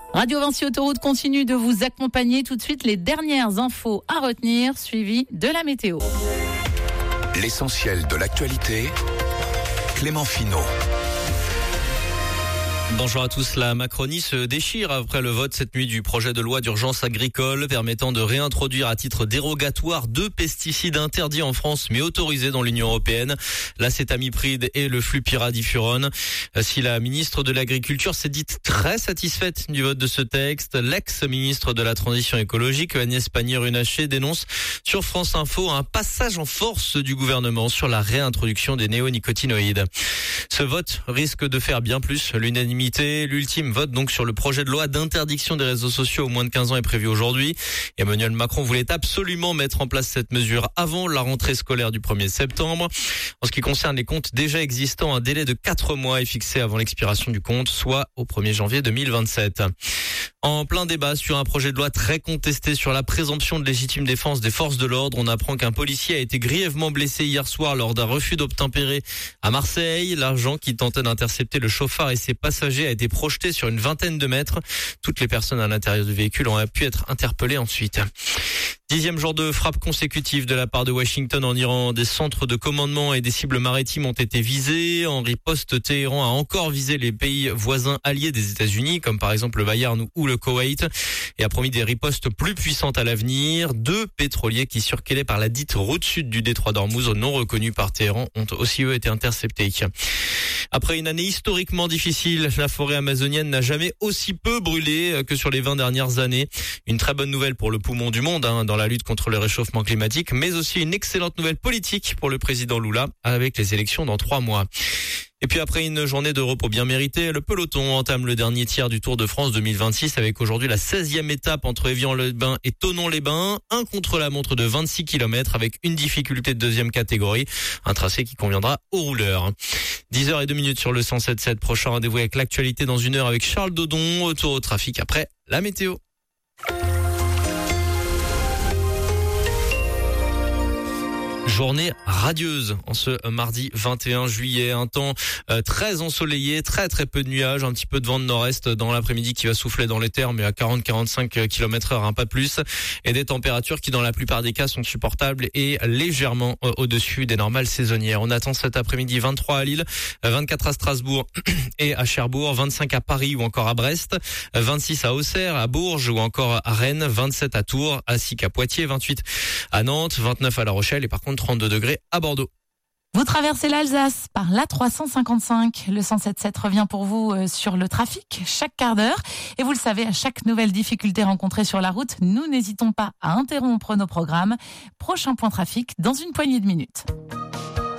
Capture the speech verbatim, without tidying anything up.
Radio Vinci Autoroute continue de vous accompagner. Tout de suite, les dernières infos à retenir, suivies de la météo. L'essentiel de l'actualité, Clément Finot. Bonjour à tous. La Macronie se déchire après le vote cette nuit du projet de loi d'urgence agricole permettant de réintroduire à titre dérogatoire deux pesticides interdits en France mais autorisés dans l'Union européenne, l'acétamipride et le flupyradifurone. Si la ministre de l'Agriculture s'est dite très satisfaite du vote de ce texte, l'ex-ministre de la Transition écologique Agnès Pannier-Runacher dénonce sur France Info un passage en force du gouvernement sur la réintroduction des néonicotinoïdes. Ce vote risque de faire bien plus l'unanimité. L'ultime vote donc sur le projet de loi d'interdiction des réseaux sociaux aux moins de quinze ans est prévu aujourd'hui. Emmanuel Macron voulait absolument mettre en place cette mesure avant la rentrée scolaire du premier septembre. En ce qui concerne les comptes déjà existants, un délai de quatre mois est fixé avant l'expiration du compte, soit au premier janvier deux mille vingt-sept. En plein débat sur un projet de loi très contesté sur la présomption de légitime défense des forces de l'ordre, on apprend qu'un policier a été grièvement blessé hier soir lors d'un refus d'obtempérer à Marseille. L'argent qui tentait d'intercepter le chauffard et ses passagers a été projeté sur une vingtaine de mètres. Toutes les personnes à l'intérieur du véhicule ont pu être interpellées ensuite. Dixième jour de frappe consécutive de la part de Washington en Iran. Des centres de commandement et des cibles maritimes ont été visés. En riposte, Téhéran a encore visé les pays voisins alliés des États-Unis, comme par exemple le Bayern ou le Koweït, et a promis des ripostes plus puissantes à l'avenir. Deux pétroliers qui circulaient par la dite route sud du détroit d'Ormuz, non reconnus par Téhéran, ont aussi eux été interceptés. Après une année historiquement difficile, la forêt amazonienne n'a jamais aussi peu brûlé que sur les vingt dernières années. Une très bonne nouvelle pour le poumon du monde, hein, dans la lutte contre le réchauffement climatique, mais aussi une excellente nouvelle politique pour le président Lula avec les élections dans trois mois. Et puis après une journée de repos bien méritée, le peloton entame le dernier tiers du Tour de France deux mille vingt-six avec aujourd'hui la seizième étape entre Évian-les-Bains et Thonon-les-Bains. Un contre-la-montre de vingt-six kilomètres avec une difficulté de deuxième catégorie. Un tracé qui conviendra aux rouleurs. dix heures zéro deux minutes sur le cent sept virgule sept. Prochain rendez-vous avec l'actualité dans une heure avec Charles Dodon. Retour au trafic après la météo. Journée radieuse en ce mardi vingt et un juillet. Un temps euh, très ensoleillé, très très peu de nuages, un petit peu de vent de nord-est dans l'après-midi qui va souffler dans les terres, mais à quarante à quarante-cinq kilomètres heure, un pas plus. Et des températures qui dans la plupart des cas sont supportables et légèrement euh, au-dessus des normales saisonnières. On attend cet après-midi vingt-trois à Lille, vingt-quatre à Strasbourg et à Cherbourg, vingt-cinq à Paris ou encore à Brest, vingt-six à Auxerre, à Bourges ou encore à Rennes, vingt-sept à Tours, ainsi qu'à Poitiers, vingt-huit à Nantes, vingt-neuf à La Rochelle et par contre trente-deux degrés à Bordeaux. Vous traversez l'Alsace par l'A trois cent cinquante-cinq. Le cent sept virgule sept revient pour vous sur le trafic chaque quart d'heure. Et vous le savez, à chaque nouvelle difficulté rencontrée sur la route, nous n'hésitons pas à interrompre nos programmes. Prochain point trafic dans une poignée de minutes.